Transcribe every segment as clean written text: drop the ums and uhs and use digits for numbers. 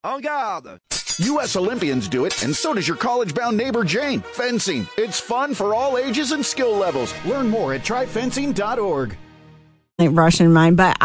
En garde! U.S. Olympians do it, and so does your college-bound neighbor Jane. Fencing. It's fun for all ages and skill levels. Learn more at tryfencing.org. Rush in mind, but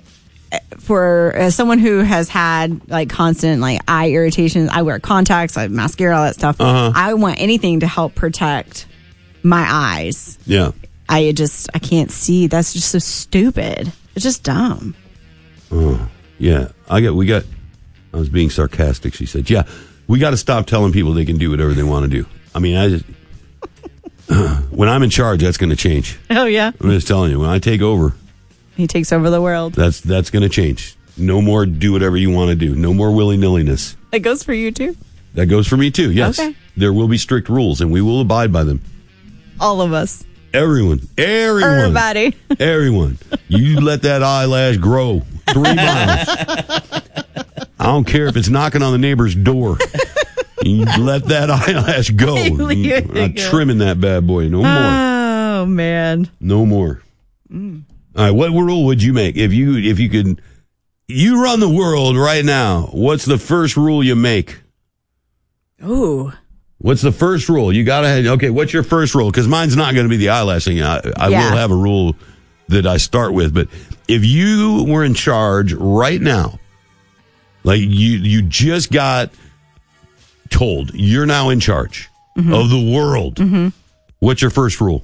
as someone who has had like constant like eye irritations, I wear contacts, I have mascara, all that stuff. I want anything to help protect my eyes. Yeah. I can't see. That's just so stupid. It's just dumb. Oh, yeah. I was being sarcastic. She said, yeah, we got to stop telling people they can do whatever they want to do. I mean, when I'm in charge, that's going to change. Oh, yeah. I'm just telling you, when I take over. He takes over the world. That's going to change. No more do whatever you want to do. No more willy-nilliness. It goes for you, too? That goes for me, too, yes. Okay. There will be strict rules, and we will abide by them. All of us. Everyone. Everybody. Everyone. You let that eyelash grow 3 miles. I don't care if it's knocking on the neighbor's door. You let that eyelash go. I'm not trimming that bad boy. No more. Oh, man. No more. All right, what rule would you make if you could? You run the world right now. What's the first rule you make? Ooh. What's the first rule? You got to, okay, what's your first rule? Because mine's not going to be the eyelash thing. I will have a rule that I start with. But if you were in charge right now, like you just got told you're now in charge of the world, what's your first rule?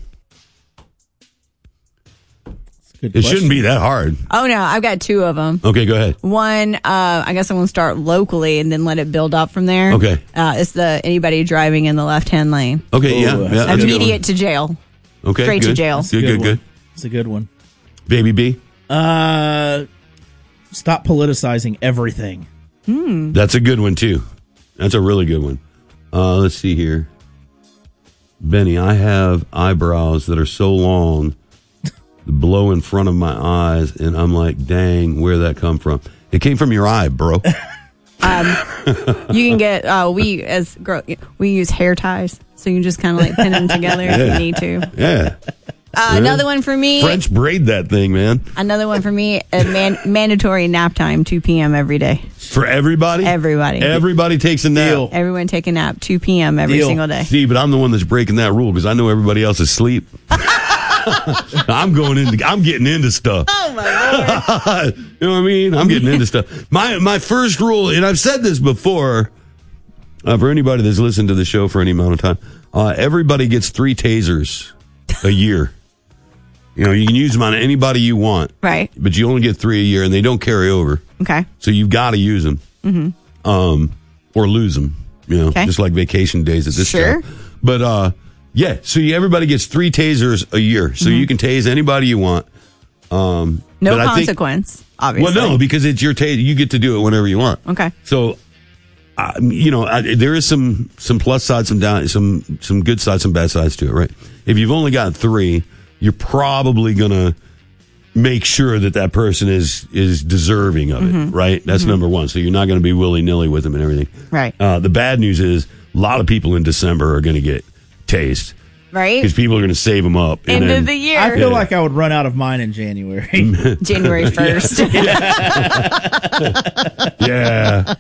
It shouldn't be that hard. Oh, no. I've got 2 of them. Okay, go ahead. One, I guess I'm going to start locally and then let it build up from there. Okay. It's anybody driving in the left-hand lane. Okay, yeah. Immediate to jail. Okay, straight to jail. Good. It's a good one. Baby B? Stop politicizing everything. That's a good one, too. That's a really good one. Let's see here. Benny, I have eyebrows that are so long, blow in front of my eyes, and I'm like, dang, where'd that come from? It came from your eye, bro. You can get, we use hair ties, so you can just kind of like pin them together if you need to. Yeah. Another one for me. French braid that thing, man. Another one for me, mandatory nap time, 2 p.m. every day. For everybody? Everybody. Everybody takes a nap. Deal. Everyone take a nap, 2 p.m. every single day. See, but I'm the one that's breaking that rule because I know everybody else is asleep. I'm getting into stuff. Oh, my Lord. You know what I mean? I'm getting into stuff. My first rule, and I've said this before, for anybody that's listened to the show for any amount of time, everybody gets 3 tasers a year. You know, you can use them on anybody you want. Right. But you only get 3 a year, and they don't carry over. Okay. So you've got to use them. Or lose them. You know, just like vacation days at this job. But, yeah, so everybody gets 3 tasers a year. So you can tase anybody you want. No consequence, obviously. Well, no, because it's your taser. You get to do it whenever you want. Okay. So, there is some plus sides, some good sides, some bad sides to it, right? If you've only got 3, you're probably going to make sure that person is deserving of it, right? That's number one. So you're not going to be willy-nilly with them and everything. Right. The bad news is a lot of people in December are going to get tased. Right. Because people are going to save them up. End of the year. I feel like I would run out of mine in January. January 1st. Yeah.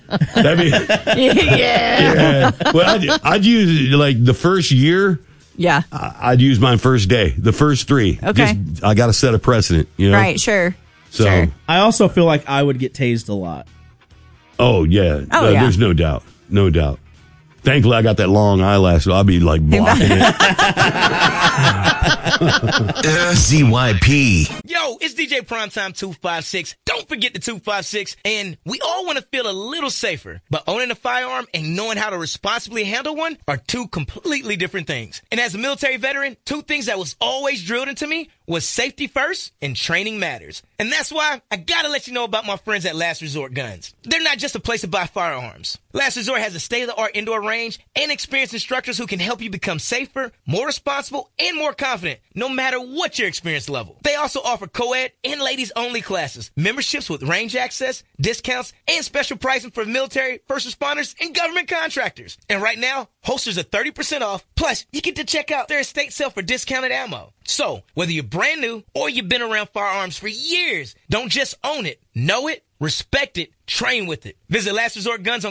Yeah. Well, I'd use, like, the first year. Yeah. I'd use mine first day. The first 3. Okay. I got to set a precedent, you know? Right, sure. So, sure. I also feel like I would get tased a lot. Oh, yeah. Yeah. There's no doubt. No doubt. Thankfully, I got that long eyelash, so I'll be like blocking it. ZYP. Yo, it's DJ Primetime 256. Don't forget the 256. And we all want to feel a little safer. But owning a firearm and knowing how to responsibly handle one are 2 completely different things. And as a military veteran, 2 things that was always drilled into me was safety first and training matters. And that's why I gotta let you know about my friends at Last Resort Guns. They're not just a place to buy firearms. Last Resort has a state-of-the-art indoor range and experienced instructors who can help you become safer, more responsible, and more confident, no matter what your experience level. They also offer co-ed and ladies-only classes, memberships with range access, discounts, and special pricing for military, first responders, and government contractors. And right now, holsters are 30% off, plus you get to check out their estate sale for discounted ammo. So, whether you're brand new or you've been around firearms for years, don't just own it, know it, respect it, train with it. Visit Last Resort Guns on